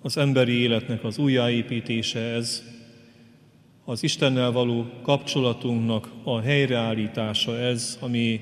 az emberi életnek az újjáépítése ez, az Istennel való kapcsolatunknak a helyreállítása ez, ami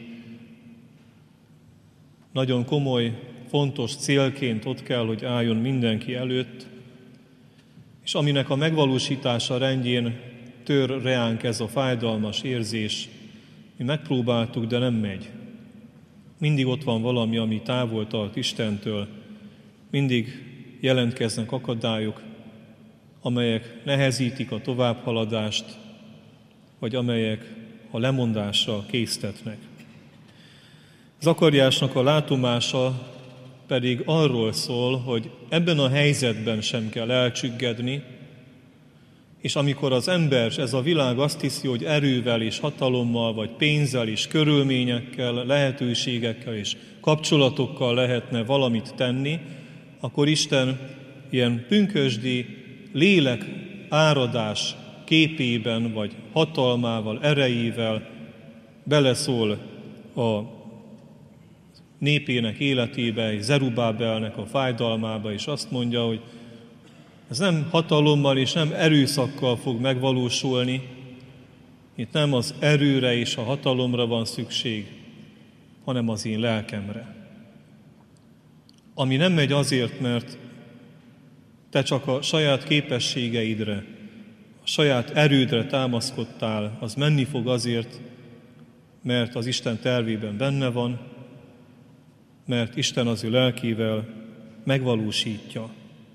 nagyon komoly, fontos célként ott kell, hogy álljon mindenki előtt, és aminek a megvalósítása rendjén tör reánk ez a fájdalmas érzés. Mi megpróbáltuk, de nem megy. Mindig ott van valami, ami távol tart Istentől. Mindig jelentkeznek akadályok, amelyek nehezítik a továbbhaladást, vagy amelyek a lemondásra késztetnek. Zakariásnak a látomása pedig arról szól, hogy ebben a helyzetben sem kell elcsüggedni, és amikor az ember, ez a világ azt hiszi, hogy erővel és hatalommal, vagy pénzzel és körülményekkel, lehetőségekkel és kapcsolatokkal lehetne valamit tenni, akkor Isten ilyen pünkösdi lélek áradás képében, vagy hatalmával, erejével beleszól a népének életébe, Zerubábelnek a fájdalmába, és azt mondja, hogy ez nem hatalommal és nem erőszakkal fog megvalósulni, itt nem az erőre és a hatalomra van szükség, hanem az én lelkemre. Ami nem megy azért, mert te csak a saját képességeidre, a saját erődre támaszkodtál, az menni fog azért, mert az Isten tervében benne van, mert Isten az ő lelkével megvalósítja.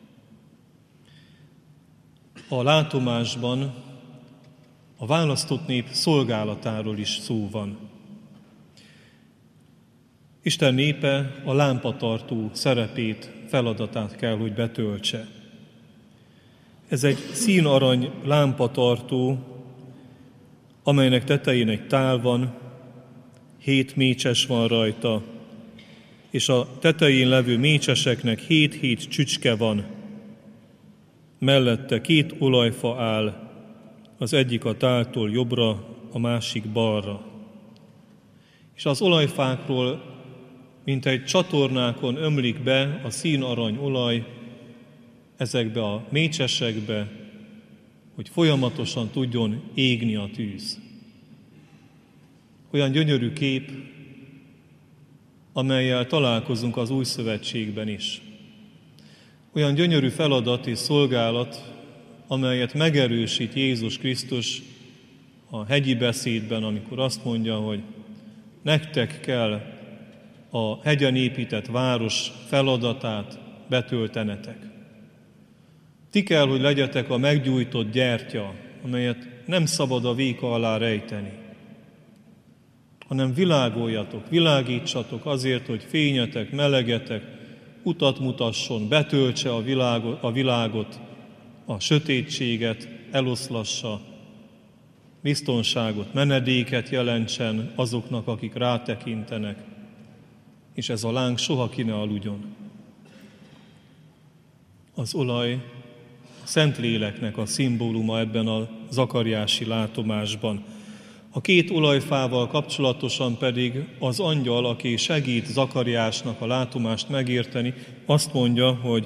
A látomásban a választott nép szolgálatáról is szó van. Isten népe a lámpatartó szerepét, feladatát kell, hogy betöltse. Ez egy színarany lámpatartó, amelynek tetején egy tál van, 7 mécses van rajta, és a tetején levő mécseseknek 7 csücske van. Mellette 2 olajfa áll, az egyik a táltól jobbra, a másik balra. És az olajfákról, mint egy csatornákon ömlik be a színarany olaj ezekbe a mécsesekbe, hogy folyamatosan tudjon égni a tűz. Olyan gyönyörű kép, amellyel találkozunk az Új Szövetségben is. Olyan gyönyörű feladat és szolgálat, amelyet megerősít Jézus Krisztus a hegyi beszédben, amikor azt mondja, hogy nektek kell a hegyen épített város feladatát betöltenetek. Ti kell, hogy legyetek a meggyújtott gyertya, amelyet nem szabad a véka alá rejteni, hanem világoljatok, világítsatok azért, hogy fényetek, melegetek, utat mutasson, betöltse a világot, a sötétséget eloszlassa, biztonságot, menedéket jelentsen azoknak, akik rátekintenek, és ez a láng soha ki ne aludjon. Az olaj a Szentléleknek a szimbóluma ebben a zakariási látomásban. A 2 olajfával kapcsolatosan pedig az angyal, aki segít Zakariásnak a látomást megérteni, azt mondja, hogy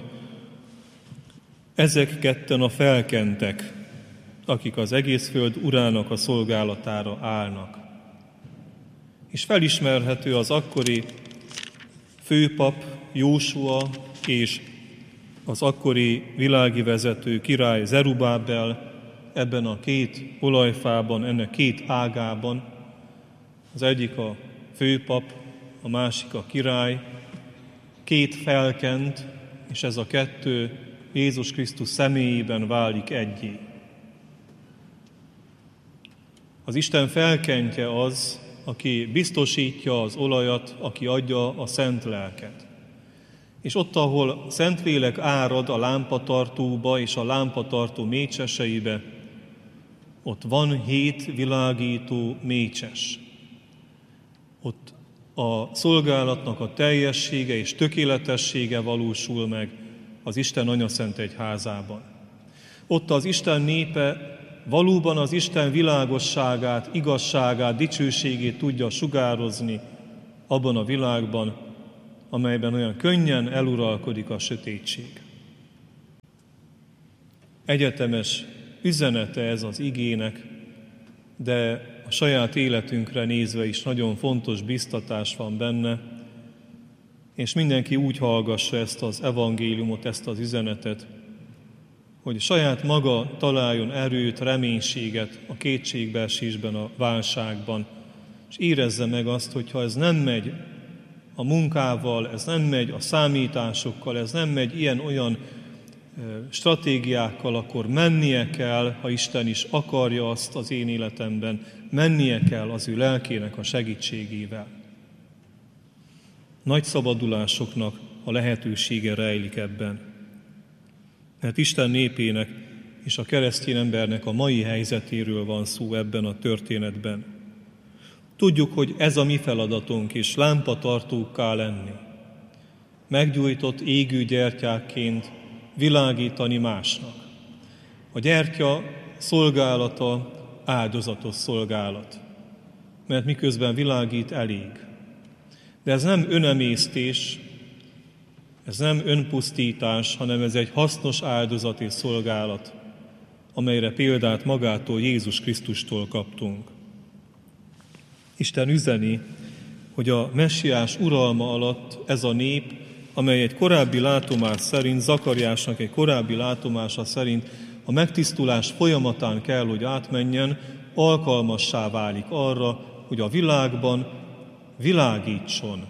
ezek ketten a felkentek, akik az egész föld urának a szolgálatára állnak. És felismerhető az akkori főpap Jósua és az akkori világi vezető király Zerubábel ebben a 2 olajfában, ennek 2 ágában. Az egyik a főpap, a másik a király, 2 felkent, és ez a 2 Jézus Krisztus személyében válik egyé. Az Isten felkentje az, aki biztosítja az olajat, aki adja a szent lelket. És ott, ahol Szentlélek árad a lámpatartóba és a lámpatartó mécseseibe, ott van 7 világító mécses. Ott a szolgálatnak a teljessége és tökéletessége valósul meg az Isten Anyaszent Egyházában. Ott az Isten népe valóban az Isten világosságát, igazságát, dicsőségét tudja sugározni abban a világban, amelyben olyan könnyen eluralkodik a sötétség. Egyetemes üzenete ez az igének, de a saját életünkre nézve is nagyon fontos biztatás van benne, és mindenki úgy hallgassa ezt az evangéliumot, ezt az üzenetet, hogy saját maga találjon erőt, reménységet a kétségbeesésben, a válságban, és érezze meg azt, hogyha ez nem megy a munkával, ez nem megy a számításokkal, ez nem megy ilyen-olyan stratégiákkal, akkor mennie kell, ha Isten is akarja azt az én életemben, mennie kell az ő lelkének a segítségével. Nagy szabadulásoknak a lehetősége rejlik ebben. Mert Isten népének és a keresztény embernek a mai helyzetéről van szó ebben a történetben. Tudjuk, hogy ez a mi feladatunk is, lámpatartókká lenni. Meggyújtott égő gyertyákként világítani másnak. A gyertya szolgálata áldozatos szolgálat, mert miközben világít, elég. De ez nem önemésztés, ez nem önpusztítás, hanem ez egy hasznos áldozat és szolgálat, amelyre példát magától, Jézus Krisztustól kaptunk. Isten üzeni, hogy a messiás uralma alatt ez a nép, amely egy korábbi látomás szerint, Zakariásnak egy korábbi látomása szerint a megtisztulás folyamatán kell, hogy átmenjen, alkalmassá válik arra, hogy a világban világítson.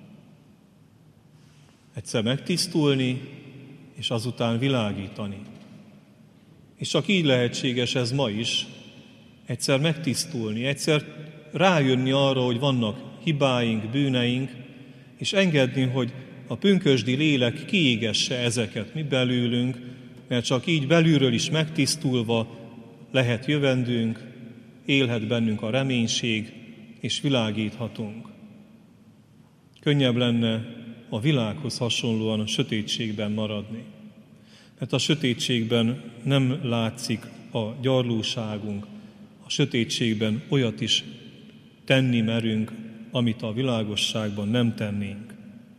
Egyszer megtisztulni, és azután világítani. És csak így lehetséges ez ma is, egyszer megtisztulni, egyszer rájönni arra, hogy vannak hibáink, bűneink, és engedni, hogy a pünkösdi lélek kiégesse ezeket mi belőlünk, mert csak így belülről is megtisztulva lehet jövendőnk, élhet bennünk a reménység, és világíthatunk. Könnyebb lenne a világhoz hasonlóan a sötétségben maradni. Mert a sötétségben nem látszik a gyarlóságunk, a sötétségben olyat is tenni merünk, amit a világosságban nem tennénk.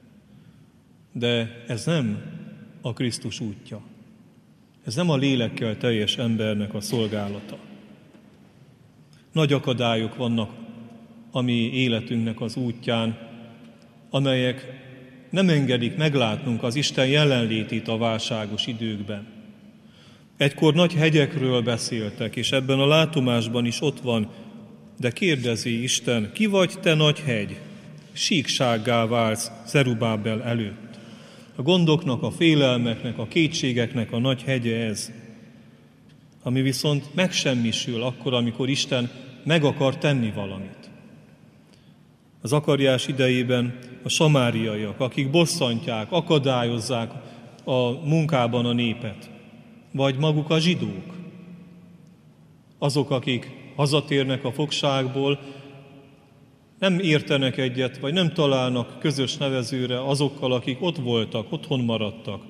De ez nem a Krisztus útja. Ez nem a lélekkel teljes embernek a szolgálata. Nagy akadályok vannak a mi életünknek az útján, amelyek nem engedik meglátnunk az Isten jelenlétét a válságos időkben. Egykor nagy hegyekről beszéltek, és ebben a látomásban is ott van, de kérdezi Isten, ki vagy te nagy hegy? Síksággá válsz Zerubábel előtt. A gondoknak, a félelmeknek, a kétségeknek a nagy hegye ez, ami viszont megsemmisül akkor, amikor Isten meg akar tenni valamit. Az Zakariás idejében a samáriaiak, akik bosszantják, akadályozzák a munkában a népet, vagy maguk a zsidók, azok, akik hazatérnek a fogságból, nem értenek egyet, vagy nem találnak közös nevezőre azokkal, akik ott voltak, otthon maradtak.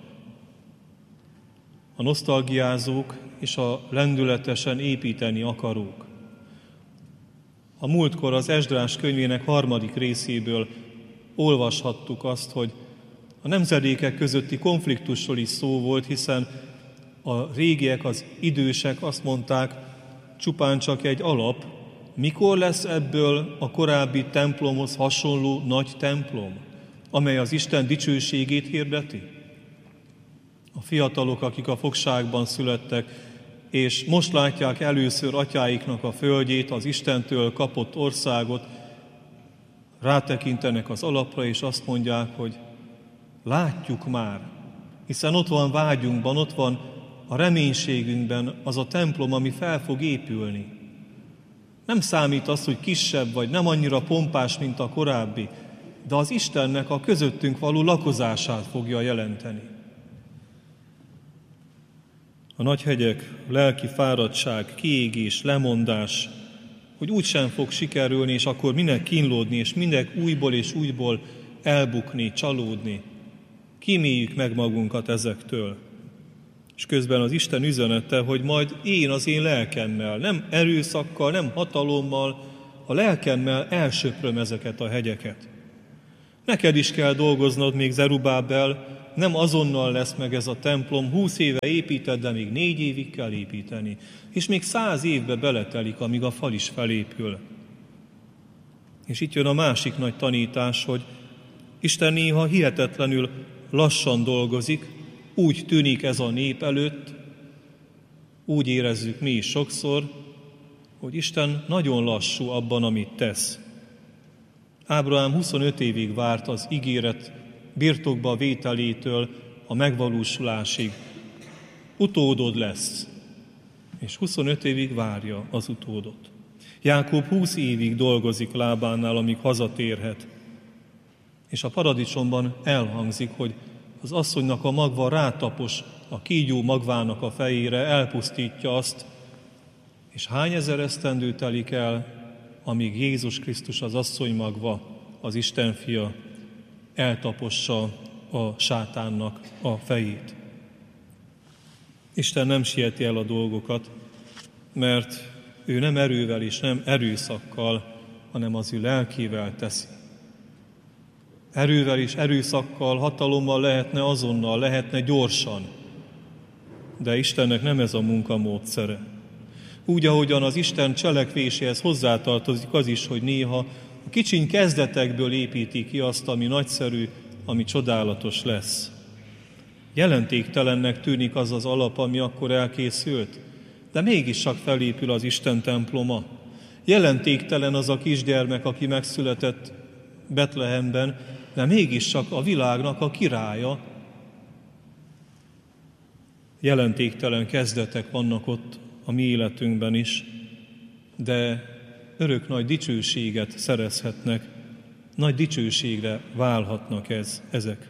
A nosztalgiázók és a lendületesen építeni akarók. A múltkor az Esdrás könyvének 3. részéből olvashattuk azt, hogy a nemzedékek közötti konfliktusról is szó volt, hiszen a régiek, az idősek azt mondták, csupán csak egy alap, mikor lesz ebből a korábbi templomhoz hasonló nagy templom, amely az Isten dicsőségét hirdeti? A fiatalok, akik a fogságban születtek, és most látják először atyáiknak a földjét, az Istentől kapott országot, rátekintenek az alapra, és azt mondják, hogy látjuk már, hiszen ott van vágyunkban, ott van a reménységünkben az a templom, ami fel fog épülni. Nem számít az, hogy kisebb vagy nem annyira pompás, mint a korábbi, de az Istennek a közöttünk való lakozását fogja jelenteni. A nagy hegyek, lelki fáradtság, kiégés, lemondás, hogy úgysem fog sikerülni, és akkor minek kínlódni, és minek újból és újból elbukni, csalódni. Kíméljük meg magunkat ezektől. És közben az Isten üzenete, hogy majd én az én lelkemmel, nem erőszakkal, nem hatalommal, a lelkemmel elsöpröm ezeket a hegyeket. Neked is kell dolgoznod még Zerubábel, nem azonnal lesz meg ez a templom, 20 éve építed, de még 4 évig kell építeni. És még 100 évbe beletelik, amíg a fal is felépül. És itt jön a másik nagy tanítás, hogy Isten néha hihetetlenül lassan dolgozik, úgy tűnik ez a nép előtt, úgy érezzük mi is sokszor, hogy Isten nagyon lassú abban, amit tesz. Ábrahám 25 évig várt az ígéret birtokba vételétől a megvalósulásig. Utódod lesz, és 25 évig várja az utódot. Jákob 20 évig dolgozik Lábánnál, amíg hazatérhet. És a paradicsomban elhangzik, hogy az asszonynak a magva rátapos a kígyó magvának a fejére, elpusztítja azt, és hány ezer esztendő telik el, amíg Jézus Krisztus, az asszony magva, az Isten fia eltapossa a sátánnak a fejét. Isten nem sieti el a dolgokat, mert ő nem erővel és nem erőszakkal, hanem az ő lelkével teszi. Erővel és erőszakkal, hatalommal lehetne azonnal, lehetne gyorsan, de Istennek nem ez a munkamódszere. Úgy, ahogyan az Isten cselekvéséhez hozzátartozik az is, hogy néha a kicsiny kezdetekből építi ki azt, ami nagyszerű, ami csodálatos lesz. Jelentéktelennek tűnik az az alap, ami akkor elkészült, de mégis csak felépül az Isten temploma. Jelentéktelen az a kisgyermek, aki megszületett Betlehemben, de mégis csak a világnak a királya. Jelentéktelen kezdetek vannak ott a mi életünkben is, de örök nagy dicsőséget szerezhetnek, nagy dicsőségre válhatnak ezek.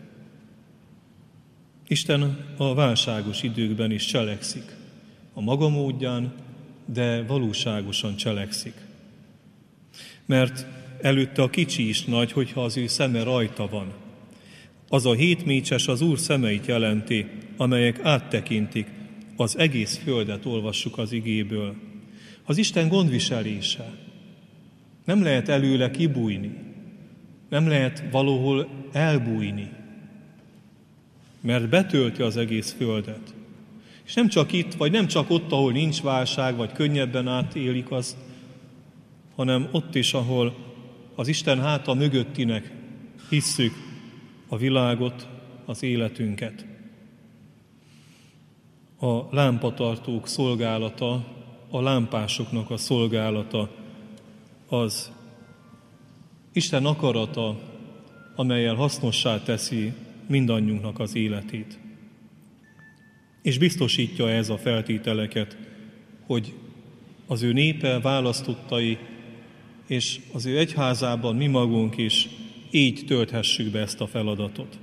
Isten a válságos időkben is cselekszik. A maga módján, de valóságosan cselekszik. Mert előtte a kicsi is nagy, hogyha az ő szeme rajta van. Az a 7 mécses az Úr szemeit jelenti, amelyek áttekintik, az egész földet, olvassuk az igéből. Az Isten gondviselése. Nem lehet előle kibújni. Nem lehet valahol elbújni. Mert betölti az egész földet. És nem csak itt, vagy nem csak ott, ahol nincs válság, vagy könnyebben átélik azt, hanem ott is, ahol az Isten háta mögöttinek hisszük a világot, az életünket. A lámpatartók szolgálata, a lámpásoknak a szolgálata az Isten akarata, amellyel hasznossá teszi mindannyiunknak az életét. És biztosítja ez a feltételeket, hogy az ő népe, választottai, és az ő egyházában mi magunk is így tölthessük be ezt a feladatot.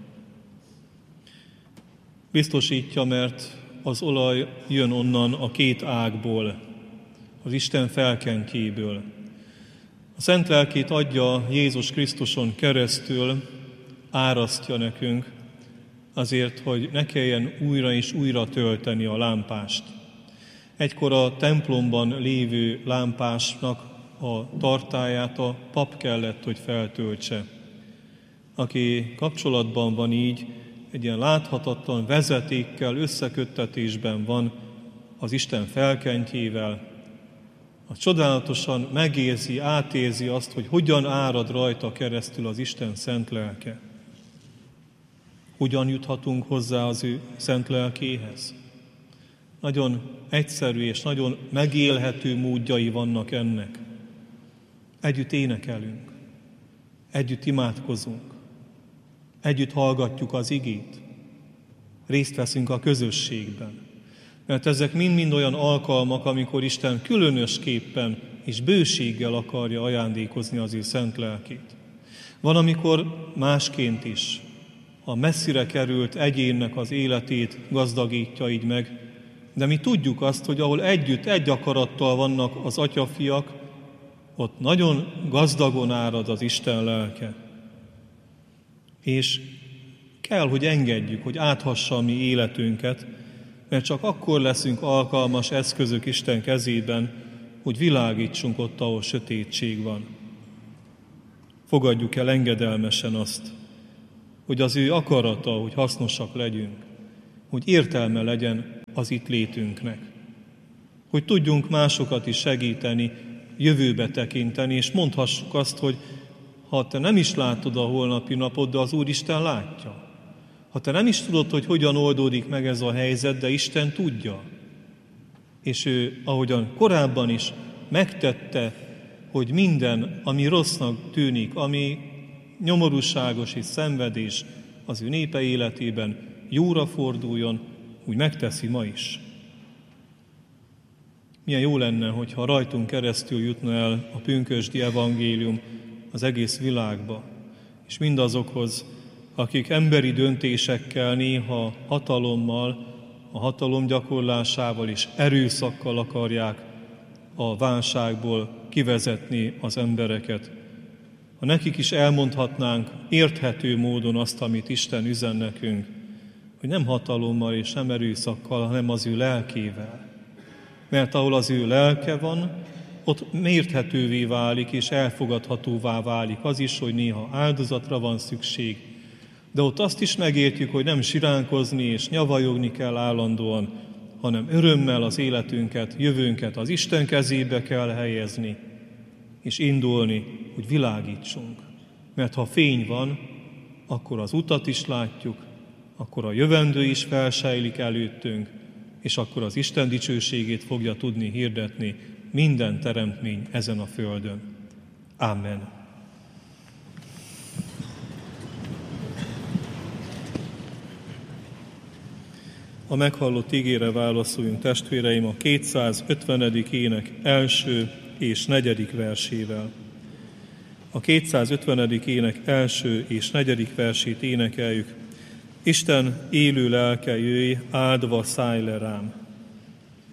Biztosítja, mert az olaj jön onnan a 2 ágból, az Isten felkenkéből. A Szent Lelkét adja Jézus Krisztuson keresztül, árasztja nekünk, azért, hogy ne kelljen újra és újra tölteni a lámpást. Egykor a templomban lévő lámpásnak a tartályát a pap kellett, hogy feltöltse. Aki kapcsolatban van így, egy ilyen láthatatlan vezetékkel, összeköttetésben van az Isten felkentjével, az csodálatosan megérzi, átérzi azt, hogy hogyan árad rajta keresztül az Isten szent lelke. Hogyan juthatunk hozzá az ő szent lelkéhez? Nagyon egyszerű és nagyon megélhető módjai vannak ennek. Együtt énekelünk, együtt imádkozunk, együtt hallgatjuk az igét, részt veszünk a közösségben. Mert ezek mind-mind olyan alkalmak, amikor Isten különösképpen és bőséggel akarja ajándékozni az ő szent lelkét. Van, amikor másként is a messzire került egyénnek az életét gazdagítja így meg, de mi tudjuk azt, hogy ahol együtt, egy akarattal vannak az atyafiak, ott nagyon gazdagon árad az Isten lelke. És kell, hogy engedjük, hogy áthassa a mi életünket, mert csak akkor leszünk alkalmas eszközök Isten kezében, hogy világítsunk ott, ahol sötétség van. Fogadjuk el engedelmesen azt, hogy az ő akarata, hogy hasznosak legyünk, hogy értelme legyen az itt létünknek, hogy tudjunk másokat is segíteni, jövőbe tekinteni, és mondhassuk azt, hogy ha te nem is látod a holnapi napot, de az Úristen látja. Ha te nem is tudod, hogy hogyan oldódik meg ez a helyzet, de Isten tudja. És ő, ahogyan korábban is megtette, hogy minden, ami rossznak tűnik, ami nyomorúságos és szenvedés az ő népe életében jóra forduljon, úgy megteszi ma is. Milyen jó lenne, hogyha rajtunk keresztül jutna el a pünkösdi evangélium az egész világba, és mindazokhoz, akik emberi döntésekkel, néha hatalommal, a hatalom gyakorlásával és erőszakkal akarják a válságból kivezetni az embereket. Ha nekik is elmondhatnánk érthető módon azt, amit Isten üzen nekünk, hogy nem hatalommal és nem erőszakkal, hanem az ő lelkével. Mert ahol az ő lelke van, ott érthetővé válik és elfogadhatóvá válik az is, hogy néha áldozatra van szükség, de ott azt is megértjük, hogy nem siránkozni és nyavajogni kell állandóan, hanem örömmel az életünket, jövőnket az Isten kezébe kell helyezni, és indulni, hogy világítsunk. Mert ha fény van, akkor az utat is látjuk, akkor a jövendő is felsejlik előttünk, és akkor az Isten dicsőségét fogja tudni hirdetni minden teremtmény ezen a földön. Amen. A meghallott igére válaszoljunk, testvéreim, a 250. ének első és negyedik versével. A 250. ének első és negyedik versét énekeljük. Isten élő lelke, jöjj, áldva szállj le rám.